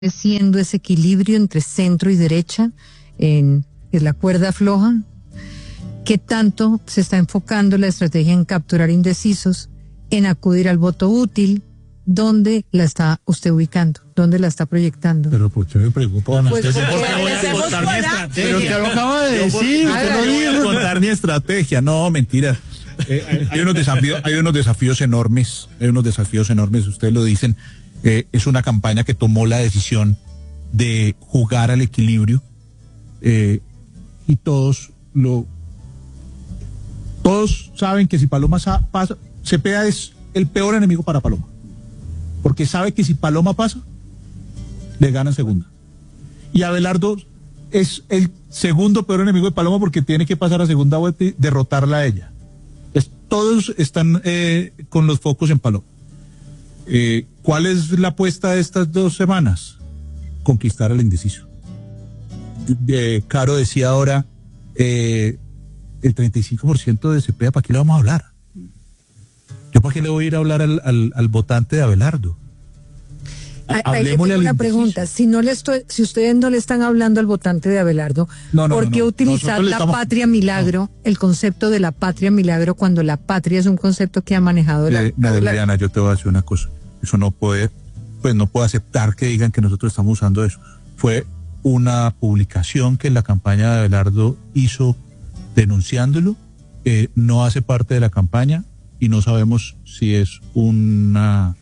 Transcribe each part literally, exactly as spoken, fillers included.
siendo ese equilibrio entre centro y derecha en, en la cuerda floja? ¿Qué tanto se está enfocando la estrategia en capturar indecisos, en acudir al voto útil? ¿Dónde la está usted ubicando? ¿Dónde la está proyectando? Pero ¿por qué me preocupa? Pues usted porque ¿por qué voy a contar mi estrategia? Pero te lo acaba de decir. Yo no voy a contar mi estrategia. No, mentira. Eh, hay, hay unos desafíos, hay unos desafíos enormes. Hay unos desafíos enormes. Ustedes lo dicen. Eh, es una campaña que tomó la decisión de jugar al equilibrio. Eh, y todos lo, todos saben que si Paloma sa, pasa, Cepeda es el peor enemigo para Paloma. Porque sabe que si Paloma pasa, le gana segunda. Y Abelardo es el segundo peor enemigo de Paloma porque tiene que pasar a segunda vuelta y derrotarla a ella. Es, todos están eh, con los focos en Paloma. Eh, ¿Cuál es la apuesta de estas dos semanas? Conquistar al indeciso. Eh, Caro decía ahora, eh, el treinta y cinco por ciento de Cepeda, ¿para qué le vamos a hablar? ¿Yo para qué le voy a ir a hablar al, al, al votante de Abelardo? Hay una pregunta, si no le estoy, si ustedes no le están hablando al votante de Abelardo, no, no, ¿por qué no, no. utilizar la estamos... patria milagro, no. el concepto de la patria milagro, cuando la patria es un concepto que ha manejado la... Eh, Adriana, la... yo te voy a decir una cosa, eso no puede, pues no puedo aceptar que digan que nosotros estamos usando eso. Fue una publicación que la campaña de Abelardo hizo denunciándolo, eh, no hace parte de la campaña y no sabemos si es una...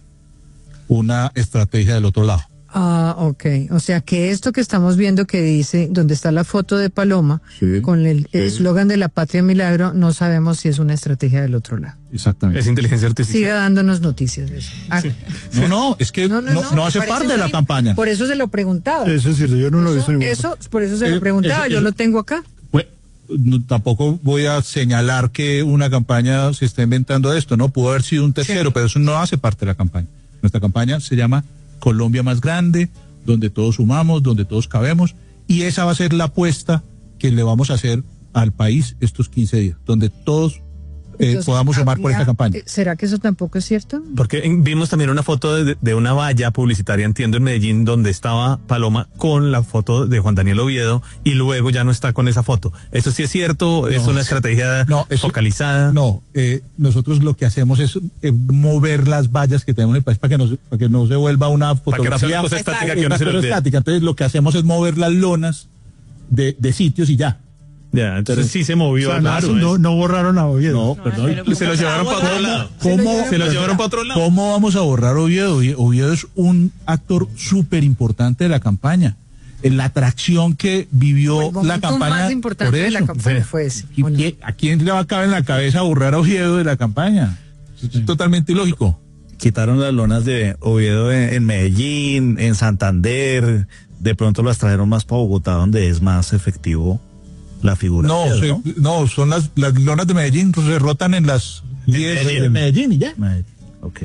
una estrategia del otro lado. Ah, ok. O sea que esto que estamos viendo que dice, donde está la foto de Paloma, sí, con el eslogan sí. de la patria milagro, no sabemos si es una estrategia del otro lado. Exactamente. Es inteligencia artificial. Siga dándonos noticias de eso. Ah. Sí. No, no, es que no, no, no, no hace parte de la campaña. Por eso se lo preguntaba. Eso es cierto, yo no eso, lo he visto. Eso, por eso se eh, lo preguntaba, eso, yo eso, lo tengo acá. Pues, no, tampoco voy a señalar que una campaña se está inventando esto, ¿no? Pudo haber sido un tercero, sí. pero eso no hace parte de la campaña. Nuestra campaña se llama Colombia Más Grande, donde todos sumamos, donde todos cabemos, y esa va a ser la apuesta que le vamos a hacer al país estos quince días, donde todos eh, Entonces, podamos sumar había, por esta campaña. ¿Será que eso tampoco es cierto? Porque vimos también una foto de, de una valla publicitaria, entiendo, en Medellín, donde estaba Paloma con la foto de Juan Daniel Oviedo, y luego ya no está con esa foto. ¿Eso sí es cierto? No, ¿es una estrategia no, eso, focalizada? No, eh, nosotros lo que hacemos es eh, mover las vallas que tenemos en el país para que no, para que no se vuelva una fotografía para que no sea una estática, que una no se lo estática. Entonces lo que hacemos es mover las lonas de, de sitios y ya. Ya, entonces sí, sí se movió. O sea, claro, no, no borraron a Oviedo. No, no perdón. pero se lo llevaron para otro lado. ¿Cómo se lo llevaron para otro lado? ¿Cómo vamos a borrar a Oviedo? Oviedo es un actor súper importante de la campaña. La atracción que vivió la campaña. Más importante de la campaña fue ese. ¿Y no? ¿A quién le va a caber en la cabeza borrar a Oviedo de la campaña? Sí. Es totalmente ilógico. Quitaron las lonas de Oviedo en, en Medellín, en Santander. De pronto las trajeron más para Bogotá, donde es más efectivo la figura. No, Pedro, se, ¿no? no, son las, las lonas de Medellín, se rotan en las diez de Medellín y ya. Medellín. Ok.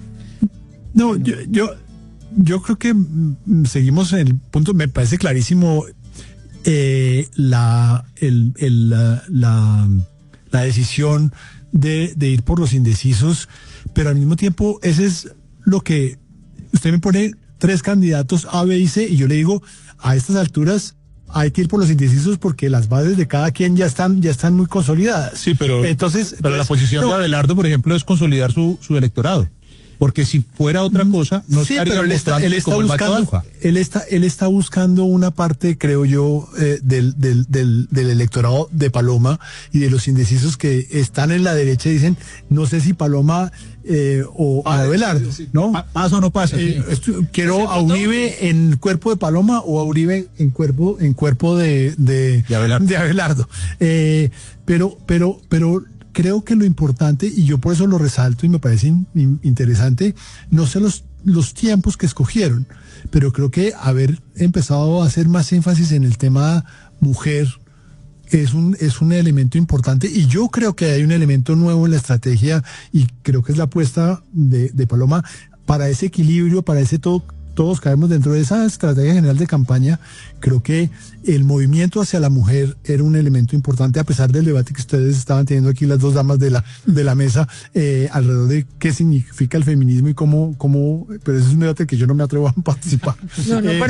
No, yo, yo, yo creo que mm, seguimos en el punto, me parece clarísimo eh, la, el, el, la, la, la decisión de, de ir por los indecisos, pero al mismo tiempo ese es lo que usted me pone tres candidatos A, B y C, y yo le digo, a estas alturas hay que ir por los indecisos porque las bases de cada quien ya están ya están muy consolidadas. Sí, pero entonces, pero entonces, la posición no, de Abelardo, por ejemplo, es consolidar su, su electorado. Porque si fuera otra cosa, no sí, pero él está, él está buscando, él está, él está buscando una parte, creo yo, eh, del, del, del, del electorado de Paloma y de los indecisos que están en la derecha y dicen, no sé si Paloma eh, o ah, Abelardo, sí, sí. ¿no? ¿Pasa o no pasa? Eh, sí. esto, quiero a Uribe en cuerpo de Paloma o a Uribe en cuerpo, en cuerpo de, de, de Abelardo. De Abelardo. Eh, pero, pero, pero creo que lo importante, y yo por eso lo resalto y me parece in, in, interesante, no sé los, los tiempos que escogieron, pero creo que haber empezado a hacer más énfasis en el tema mujer es un, es un elemento importante, y yo creo que hay un elemento nuevo en la estrategia, y creo que es la apuesta de, de Paloma para ese equilibrio, para ese todo todos caemos dentro de esa estrategia general de campaña. Creo que el movimiento hacia la mujer era un elemento importante, a pesar del debate que ustedes estaban teniendo aquí, las dos damas de la, de la mesa, eh, alrededor de qué significa el feminismo y cómo, cómo, pero ese es un debate que yo no me atrevo a participar. No, no Eh,